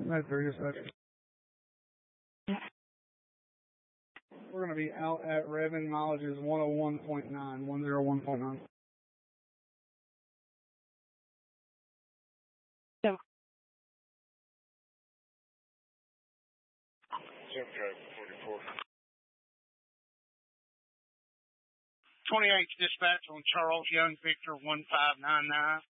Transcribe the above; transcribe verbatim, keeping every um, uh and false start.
Dispatcher, dispatcher. We're going to be out at Revan. Mileage is one oh one point nine, one oh one point nine. Yeah. Zip code forty-four. twenty-eight dispatch on Charles Young, Victor one five nine nine.